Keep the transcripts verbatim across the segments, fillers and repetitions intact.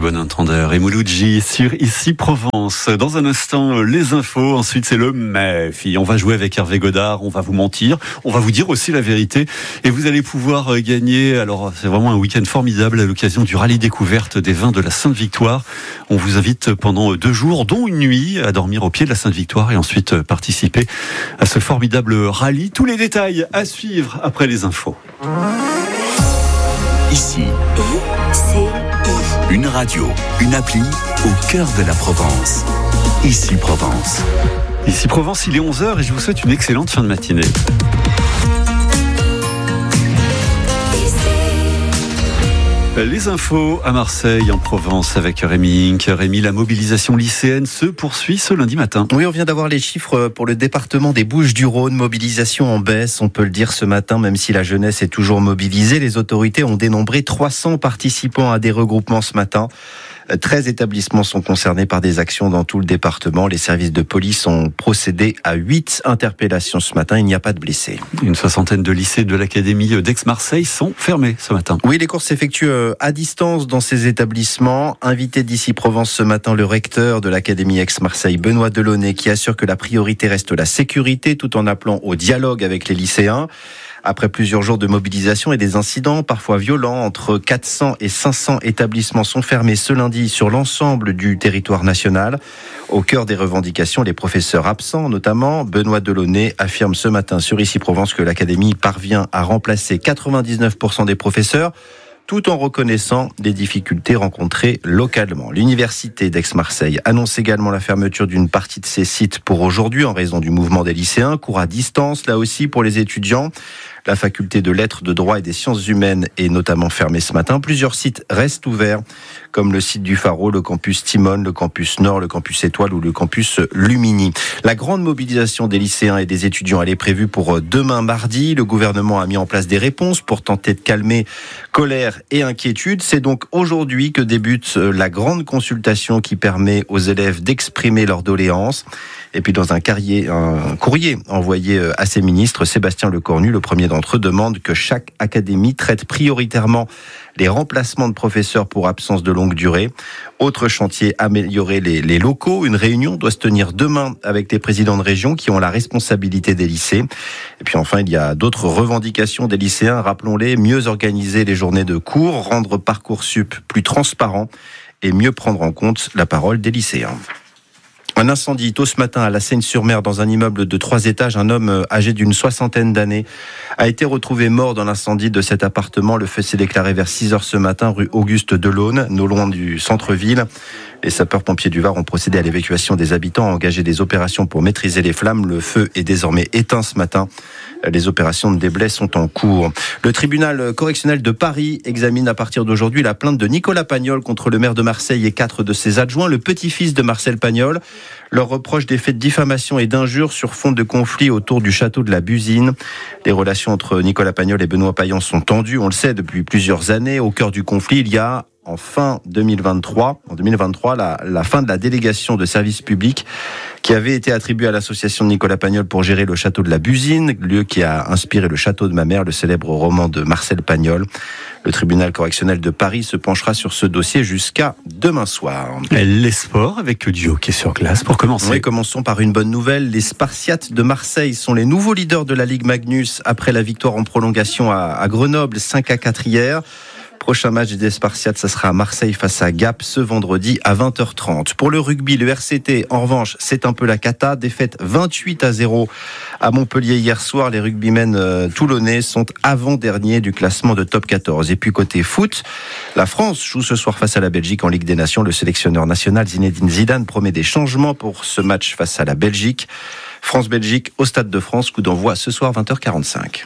bon entendeur. Et Mouloudji sur Ici Provence. Dans un instant, les infos. Ensuite, c'est le M E F. On va jouer avec Hervé Godard. On va vous mentir. On va vous dire aussi la vérité. Et vous allez pouvoir gagner. Alors, c'est vraiment un week-end formidable à l'occasion du rallye découverte des vins de la Sainte-Victoire. On vous invite pendant deux jours, dont une nuit, à dormir au pied de la Sainte-Victoire et ensuite participer à ce formidable rallye. Tous les détails à suivre après les infos. Ici, I C I. Une radio, une appli au cœur de la Provence. Ici Provence. Ici Provence, il est onze heures et je vous souhaite une excellente fin de matinée. Les infos à Marseille, en Provence, avec Rémi Inc. Rémi, la mobilisation lycéenne se poursuit ce lundi matin. Oui, on vient d'avoir les chiffres pour le département des Bouches-du-Rhône. Mobilisation en baisse, on peut le dire ce matin, même si la jeunesse est toujours mobilisée. Les autorités ont dénombré trois cents participants à des regroupements ce matin. treize établissements sont concernés par des actions dans tout le département. Les services de police ont procédé à huit interpellations ce matin. Il n'y a pas de blessés. Une soixantaine de lycées de l'Académie d'Aix-Marseille sont fermés ce matin. Oui, les cours s'effectuent à distance dans ces établissements. Invité d'Ici Provence ce matin, le recteur de l'Académie Aix-Marseille, Benoît Delaunay, qui assure que la priorité reste la sécurité tout en appelant au dialogue avec les lycéens. Après plusieurs jours de mobilisation et des incidents parfois violents, entre quatre cents et cinq cents établissements sont fermés ce lundi sur l'ensemble du territoire national. Au cœur des revendications, les professeurs absents notamment. Benoît Delaunay affirme ce matin sur Ici Provence que l'Académie parvient à remplacer quatre-vingt-dix-neuf pour cent des professeurs, tout en reconnaissant les difficultés rencontrées localement. L'université d'Aix-Marseille annonce également la fermeture d'une partie de ses sites pour aujourd'hui en raison du mouvement des lycéens. Cours à distance, là aussi, pour les étudiants. La faculté de lettres, de droit et des sciences humaines est notamment fermée ce matin. Plusieurs sites restent ouverts, comme le site du Pharo, le campus Timone, le campus Nord, le campus Étoile ou le campus Lumini. La grande mobilisation des lycéens et des étudiants, elle est prévue pour demain mardi. Le gouvernement a mis en place des réponses pour tenter de calmer colère et inquiétude. C'est donc aujourd'hui que débute la grande consultation qui permet aux élèves d'exprimer leurs doléances. Et puis dans un, carrier, un courrier envoyé à ses ministres, Sébastien Lecornu, le premier d'entre eux, demande que chaque académie traite prioritairement les remplacements de professeurs pour absence de longue durée. Autre chantier, améliorer les, les locaux. Une réunion doit se tenir demain avec les présidents de région qui ont la responsabilité des lycées. Et puis enfin, il y a d'autres revendications des lycéens. Rappelons-les, mieux organiser les journées de cours, rendre Parcoursup plus transparent et mieux prendre en compte la parole des lycéens. Un incendie tôt ce matin à la Seyne-sur-Mer dans un immeuble de trois étages. Un homme âgé d'une soixantaine d'années a été retrouvé mort dans l'incendie de cet appartement. Le feu s'est déclaré vers six heures ce matin, rue Auguste Delaune, non loin du centre-ville. Les sapeurs-pompiers du Var ont procédé à l'évacuation des habitants, ont engagé des opérations pour maîtriser les flammes. Le feu est désormais éteint ce matin. Les opérations de déblai sont en cours. Le tribunal correctionnel de Paris examine à partir d'aujourd'hui la plainte de Nicolas Pagnol contre le maire de Marseille et quatre de ses adjoints, le petit-fils de Marcel Pagnol. Leur reproche des faits de diffamation et d'injures sur fond de conflit autour du château de la Busine. Les relations entre Nicolas Pagnol et Benoît Payan sont tendues, on le sait, depuis plusieurs années. Au cœur du conflit, il y a en fin deux mille vingt-trois, en deux mille vingt-trois, la, la fin de la délégation de service public qui avait été attribuée à l'association de Nicolas Pagnol pour gérer le château de la Busine, lieu qui a inspiré le château de ma mère, le célèbre roman de Marcel Pagnol. Le tribunal correctionnel de Paris se penchera sur ce dossier jusqu'à demain soir. Les sports avec du hockey sur glace pour commencer. Oui, commençons par une bonne nouvelle. Les Spartiates de Marseille sont les nouveaux leaders de la Ligue Magnus après la victoire en prolongation à, à Grenoble, cinq à quatre hier. Prochain match des Spartiates, ça sera à Marseille face à Gap ce vendredi à vingt heures trente. Pour le rugby, le R C T, en revanche, c'est un peu la cata. Défaite vingt-huit à zéro à Montpellier hier soir. Les rugbymen euh, toulonnais sont avant-derniers du classement de top quatorze. Et puis côté foot, la France joue ce soir face à la Belgique en Ligue des Nations. Le sélectionneur national Zinedine Zidane promet des changements pour ce match face à la Belgique. France-Belgique au Stade de France, coup d'envoi ce soir vingt heures quarante-cinq.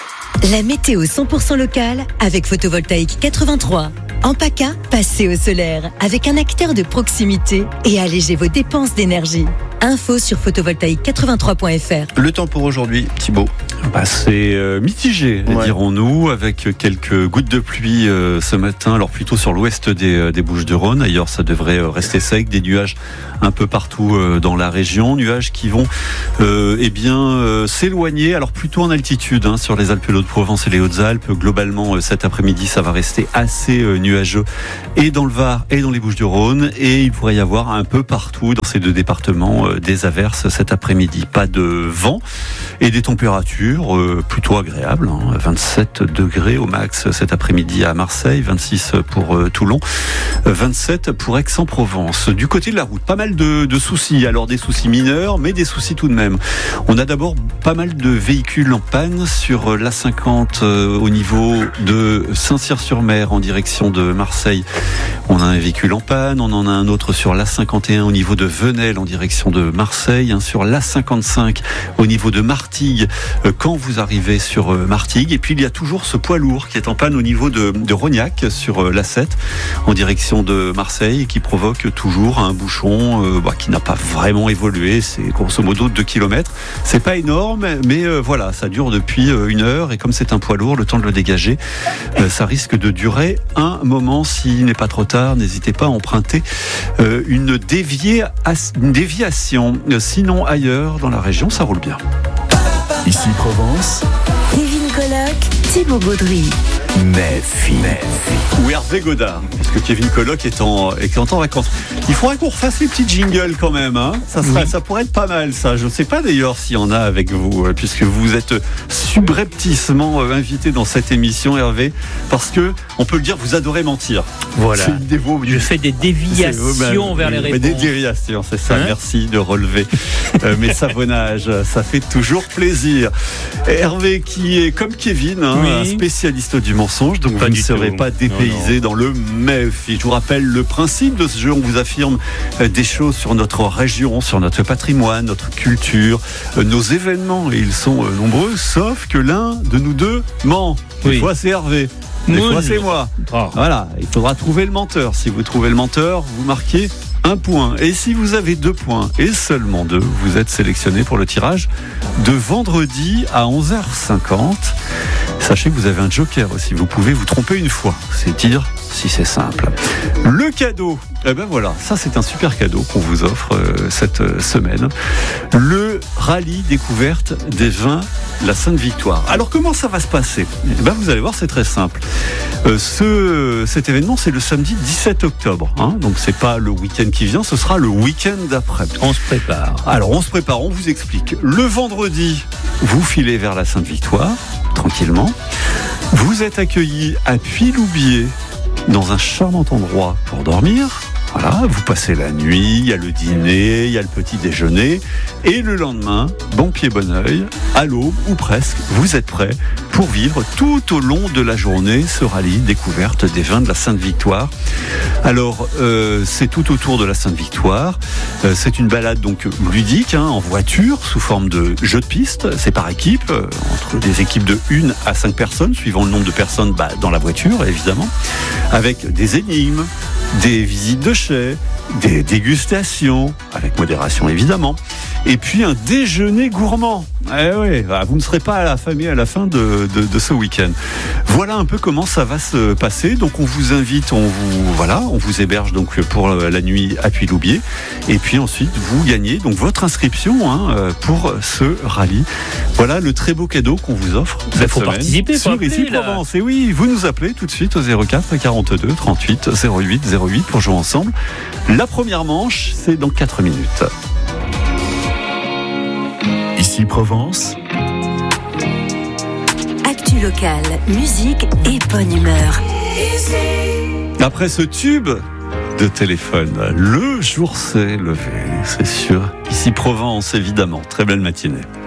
La météo cent pour cent locale avec Photovoltaïque quatre-vingt-trois. En PACA, passez au solaire avec un acteur de proximité et allégez vos dépenses d'énergie. Info sur photovoltaïque quatre-vingt-trois point f r. Le temps pour aujourd'hui, Thibaut. Bah, c'est euh, mitigé, Ouais. dirons-nous, avec quelques gouttes de pluie euh, ce matin, alors plutôt sur l'ouest des, euh, des Bouches-du-Rhône. Ailleurs, ça devrait euh, rester sec, des nuages un peu partout euh, dans la région, nuages qui vont euh, eh bien euh, s'éloigner, alors plutôt en altitude, hein, sur les Alpes et Hauts-de-Provence et les Hautes-Alpes. Globalement, euh, cet après-midi, ça va rester assez euh, nuageux, et dans le Var et dans les Bouches-du-Rhône, et il pourrait y avoir un peu partout dans ces deux départements euh, des averses cet après-midi. Pas de vent et des températures Euh, plutôt agréable, hein, vingt-sept degrés au max cet après-midi à Marseille, vingt-six pour euh, Toulon, euh, vingt-sept pour Aix-en-Provence. Du côté de la route, pas mal de, de soucis, alors des soucis mineurs, mais des soucis tout de même. On a d'abord pas mal de véhicules en panne sur l'A cinquante euh, au niveau de Saint-Cyr-sur-Mer en direction de Marseille. On a un véhicule en panne, on en a un autre sur l'A cinquante et un au niveau de Venelle en direction de Marseille, un sur l'A cinquante-cinq au niveau de Martigues euh, quand vous arrivez sur euh, Martigues. Et puis il y a toujours ce poids lourd qui est en panne au niveau de, de Rognac sur euh, l'A sept en direction de Marseille et qui provoque toujours un bouchon euh, bah, qui n'a pas vraiment évolué. C'est grosso modo deux kilomètres. C'est pas énorme, mais euh, voilà, ça dure depuis euh, une heure et comme c'est un poids lourd, le temps de le dégager, euh, ça risque de durer un moment. S'il n'est pas trop tard, n'hésitez pas à emprunter euh, une, dévié- une déviation. Sinon, ailleurs dans la région, ça roule bien. Ici Provence, Kevin Colloc, Thibaut Gaudry. Méfie. Ou Hervé Godard, parce que Kevin Colloc est en, est en vacances. Il faudrait qu'on refasse les petits jingles quand même, hein. Ça serait, Oui. ça pourrait être pas mal, ça. Je ne sais pas d'ailleurs s'il y en a avec vous, euh, puisque vous êtes subrepticement euh, invité dans cette émission, Hervé, parce que, on peut le dire, vous adorez mentir. Voilà. C'est une des vos- Je fais des déviations C'est vous-même. vers les Mais réponses. Des déviations, c'est ça. Hein Merci de relever euh, mes savonnages. Ça fait toujours plaisir. Hervé, qui est comme Kevin, hein, Oui. un spécialiste du mensonge, donc Pas vous ne du serez tout. pas dépaysé dans le méfie. Je vous rappelle le principe de ce jeu. On vous affirme euh, des choses sur notre région, sur notre patrimoine, notre culture, euh, nos événements. Et ils sont euh, nombreux, sauf que l'un de nous deux ment. Des Oui. fois, c'est Hervé. Des Moi, fois, je- c'est moi. Oh. Voilà, il faudra trouver le menteur. Si vous trouvez le menteur, vous marquez un point. Et si vous avez deux points, et seulement deux, vous êtes sélectionné pour le tirage de vendredi à onze heures cinquante. Sachez que vous avez un joker aussi. Vous pouvez vous tromper une fois. C'est dire si c'est simple. Le cadeau. Eh ben voilà, ça c'est un super cadeau qu'on vous offre euh, cette euh, semaine. Le rallye découverte des vins La Sainte Victoire. Alors comment ça va se passer ? Eh ben vous allez voir, c'est très simple. Euh, ce, cet événement, c'est le samedi dix-sept octobre. Hein, donc c'est pas le week-end qui vient, ce sera le week-end d'après. On se prépare. Alors on se prépare, on vous explique. Le vendredi, vous filez vers la Sainte Victoire, tranquillement. Vous êtes accueillis à Puy-Loubier, dans un charmant endroit pour dormir. Voilà, vous passez la nuit, il y a le dîner, il y a le petit déjeuner. Et le lendemain, bon pied, bon oeil, à l'aube ou presque, vous êtes prêts pour vivre tout au long de la journée ce rallye découverte des vins de la Sainte Victoire. Alors, euh, c'est tout autour de la Sainte Victoire. Euh, c'est une balade donc ludique, hein, en voiture, sous forme de jeu de piste. C'est par équipe, euh, entre des équipes de une à cinq personnes, suivant le nombre de personnes bah, dans la voiture, évidemment, avec des énigmes, des visites de chais, des dégustations, avec modération évidemment, et puis un déjeuner gourmand. Eh oui, vous ne serez pas affamé à la fin de, de, de ce week-end. Voilà un peu comment ça va se passer. Donc on vous invite, on vous voilà, on vous héberge donc pour la nuit à Puy-Loubier, et puis ensuite vous gagnez donc votre inscription hein, pour ce rallye. Voilà le très beau cadeau qu'on vous offre cette faut semaine participer, faut sur appeler, Ici là. Provence. Et oui, vous nous appelez tout de suite au zéro quatre quarante-deux trente-huit zéro huit zéro huit pour jouer ensemble. La première manche, c'est dans quatre minutes. Ici Provence, Actu locale, musique et bonne humeur. Après ce tube de téléphone, le jour s'est levé, c'est sûr. Ici Provence, évidemment. Très belle matinée.